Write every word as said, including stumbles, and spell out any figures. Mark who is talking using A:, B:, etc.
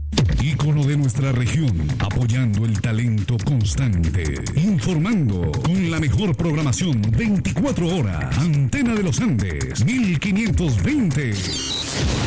A: Ícono de nuestra región, apoyando el talento constante, informando con la mejor programación veinticuatro horas. Antena de los Andes, mil quinientos veinte.